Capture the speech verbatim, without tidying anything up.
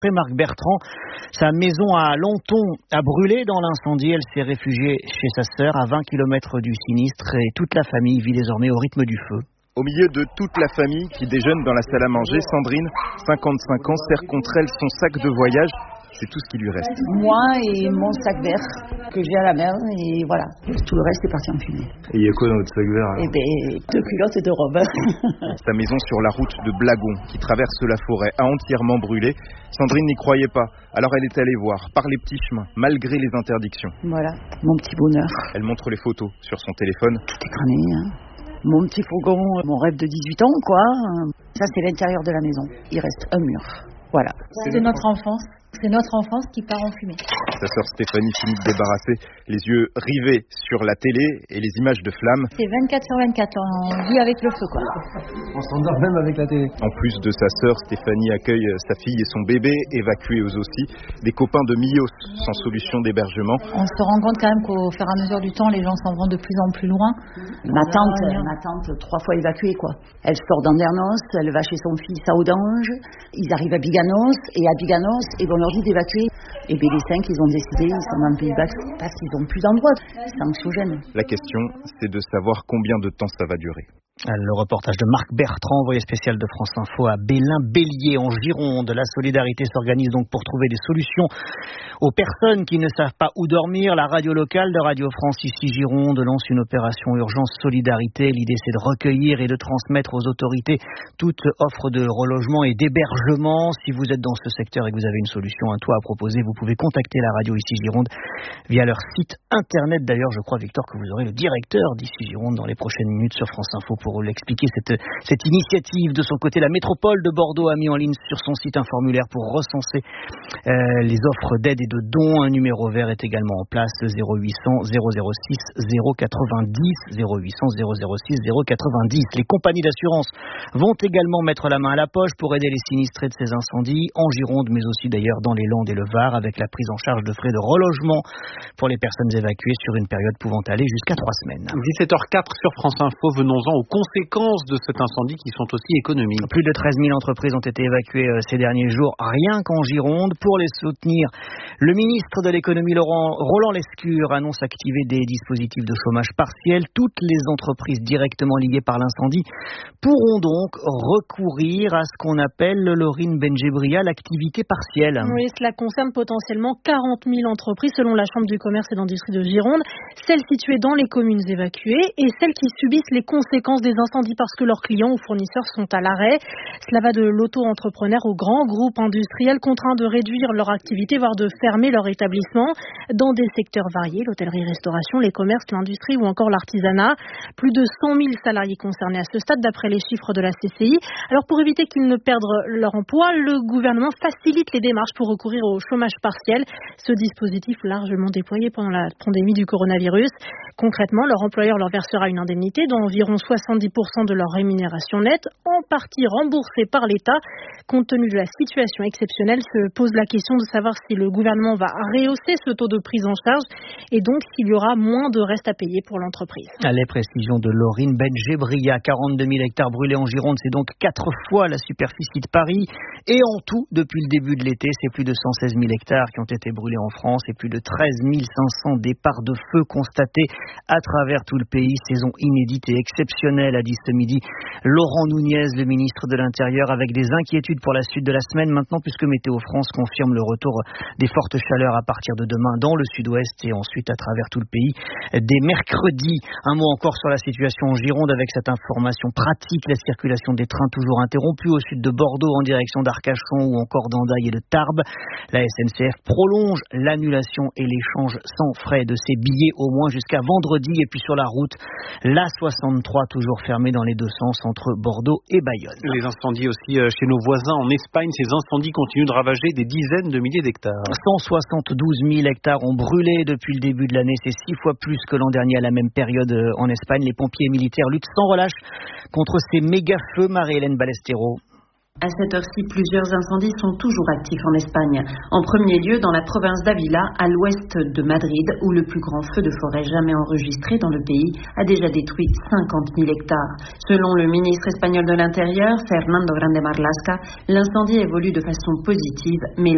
Marc Bertrand, sa maison à Lanton a brûlé dans l'incendie. Elle s'est réfugiée chez sa sœur à vingt kilomètres du sinistre et toute la famille vit désormais au rythme du feu. Au milieu de toute la famille qui déjeune dans la salle à manger, Sandrine, cinquante-cinq ans, serre contre elle son sac de voyage. C'est tout ce qui lui reste. Moi et mon sac vert que j'ai à la main et voilà. Tout le reste est parti en fumée. Et il y a quoi dans votre sac vert alors? Eh bien, deux culottes et deux robes. Sa maison sur la route de Blagon, qui traverse la forêt, a entièrement brûlé. Sandrine n'y croyait pas. Alors elle est allée voir, par les petits chemins, malgré les interdictions. Voilà, mon petit bonheur. Elle montre les photos sur son téléphone. Tout est cramé, hein. Mon petit fourgon, mon rêve de dix-huit ans, quoi. Ça, c'est l'intérieur de la maison. Il reste un mur. Voilà. C'est notre enfance. C'est notre enfance qui part en fumée. Sa sœur Stéphanie finit de débarrasser, les yeux rivés sur la télé et les images de flammes. C'est vingt-quatre sur vingt-quatre, on vit avec le feu, quoi. On s'endort même avec la télé. En plus de sa sœur, Stéphanie accueille sa fille et son bébé, évacués eux aussi, des copains de Millos, sans solution d'hébergement. On se rend compte quand même qu'au fur et à mesure du temps, les gens s'en vont de plus en plus loin. Ma tante, ma tante, trois fois évacuée, quoi. Elle sort d'Andernos, elle va chez son fils à Audange, ils arrivent à Biganos, et à Biganos, et on leur dit d'évacuer. Et bien les cinq, ils ont décidé, ils sont dans le Pays Basque parce qu'ils n'ont plus d'endroit. C'est anxiogène. La question, c'est de savoir combien de temps ça va durer. Le reportage de Marc Bertrand, envoyé spécial de France Info à Bélin-Bélier en Gironde. La solidarité s'organise donc pour trouver des solutions aux personnes qui ne savent pas où dormir. La radio locale de Radio France ici Gironde lance une opération urgence solidarité. L'idée c'est de recueillir et de transmettre aux autorités toute offre de relogement et d'hébergement. Si vous êtes dans ce secteur et que vous avez une solution, un toit à proposer, vous pouvez contacter la radio ici Gironde via leur site internet. D'ailleurs, je crois, Victor, que vous aurez le directeur d'ici Gironde dans les prochaines minutes sur France Info pour l'expliquer cette, cette initiative. De son côté, la métropole de Bordeaux a mis en ligne sur son site un formulaire pour recenser euh, les offres d'aide et de dons. Un numéro vert est également en place, zéro huit cents zéro zéro six zéro quatre-vingt-dix, zéro huit cents zéro zéro six zéro quatre-vingt-dix. Les compagnies d'assurance vont également mettre la main à la poche pour aider les sinistrés de ces incendies en Gironde, mais aussi d'ailleurs dans les Landes et le Var, avec la prise en charge de frais de relogement pour les personnes évacuées sur une période pouvant aller jusqu'à trois semaines. dix-sept heures quatre sur France Info, venons-en aux conséquences de cet incendie qui sont aussi économiques. Plus de treize mille entreprises ont été évacuées ces derniers jours, rien qu'en Gironde. Pour les soutenir, le ministre de l'économie Laurent, Roland Lescure annonce activer des dispositifs de chômage partiel. Toutes les entreprises directement liées par l'incendie pourront donc recourir à ce qu'on appelle, Laurine Benjebria, l'activité partielle. Oui, cela concerne potentiellement quarante mille entreprises selon la Chambre du commerce et d'industrie de Gironde, celles situées dans les communes évacuées et celles qui subissent les conséquences des incendies parce que leurs clients ou fournisseurs sont à l'arrêt. Cela va de l'auto-entrepreneur aux grands groupes industriels contraints de réduire leur activité, voire de fermer leur établissement dans des secteurs variés, l'hôtellerie-restauration, les commerces, l'industrie ou encore l'artisanat. Plus de cent mille salariés concernés à ce stade d'après les chiffres de la C C I. Alors pour éviter qu'ils ne perdent leur emploi, le gouvernement facilite les démarches pour recourir au chômage partiel. Ce dispositif largement déployé pendant la pandémie du coronavirus. Concrètement, leur employeur leur versera une indemnité d'environ soixante-dix pour cent de leur rémunération nette, en partie remboursée par l'État. Compte tenu de la situation exceptionnelle, se pose la question de savoir si le gouvernement va rehausser ce taux de prise en charge et donc s'il y aura moins de reste à payer pour l'entreprise. Les précisions de Laurine Benjebria, quarante-deux mille hectares brûlés en Gironde, c'est donc quatre fois la superficie de Paris. Et en tout, depuis le début de l'été, c'est plus de cent seize mille hectares qui ont été brûlés en France et plus de treize mille cinq cents départs de feu constatés à travers tout le pays. Saison inédite et exceptionnelle, a dit ce midi Laurent Nunez, le ministre de l'Intérieur, avec des inquiétudes pour la suite de la semaine maintenant, puisque Météo France confirme le retour des fortes chaleurs à partir de demain dans le sud-ouest et ensuite à travers tout le pays dès mercredi. Un mot encore sur la situation en Gironde avec cette information pratique, la circulation des trains toujours interrompue au sud de Bordeaux en direction d'Arcachon ou encore d'Andaille et de Tarbes. La S N C F prolonge l'annulation et l'échange sans frais de ces billets au moins jusqu'à vendredi. Et puis sur la route, l'A soixante-trois toujours fermée dans les deux sens entre Bordeaux et Bayonne. Les incendies aussi chez nos voisins en Espagne. Ces incendies continuent de ravager des dizaines de milliers d'hectares. cent soixante-douze mille hectares ont brûlé depuis le début de l'année. C'est six fois plus que l'an dernier à la même période en Espagne. Les pompiers militaires luttent sans relâche contre ces méga-feux. Marie-Hélène Ballestero. À cette heure-ci, plusieurs incendies sont toujours actifs en Espagne. En premier lieu, dans la province d'Ávila, à l'ouest de Madrid, où le plus grand feu de forêt jamais enregistré dans le pays a déjà détruit cinquante mille hectares. Selon le ministre espagnol de l'Intérieur, Fernando Grande Marlaska, l'incendie évolue de façon positive, mais